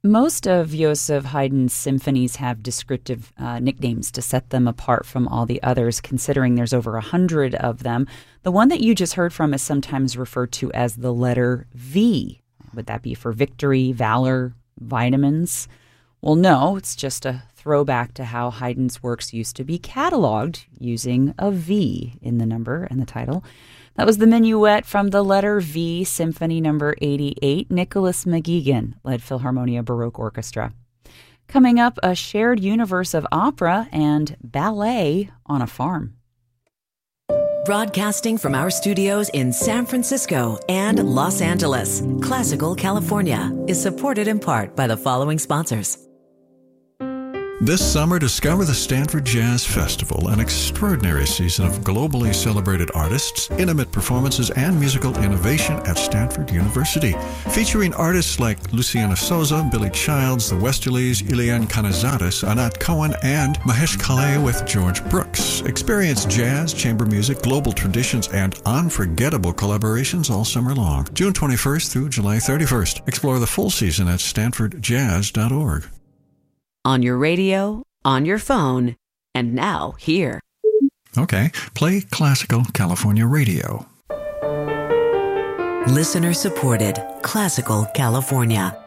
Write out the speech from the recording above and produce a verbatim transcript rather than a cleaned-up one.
Most of Joseph Haydn's symphonies have descriptive uh, nicknames to set them apart from all the others, considering there's over a hundred of them. The one that you just heard from is sometimes referred to as the letter V. Would that be for victory, valor, vitamins? Well, no, it's just a throwback to how Haydn's works used to be cataloged using a V in the number and the title. That was the Minuet from the letter V, Symphony number eighty-eight. Nicholas McGuigan led Philharmonia Baroque Orchestra. Coming up, a shared universe of opera and ballet on a farm. Broadcasting from our studios in San Francisco and Los Angeles, Classical California is supported in part by the following sponsors. This summer, discover the Stanford Jazz Festival, an extraordinary season of globally celebrated artists, intimate performances, and musical innovation at Stanford University. Featuring artists like Luciana Souza, Billy Childs, the Westerlies, Ilian Canizares, Anat Cohen, and Mahesh Kale with George Brooks. Experience jazz, chamber music, global traditions, and unforgettable collaborations all summer long. June twenty-first through July thirty-first. Explore the full season at stanford jazz dot org. On your radio, on your phone, and now here. Okay, play Classical California Radio. Listener supported Classical California.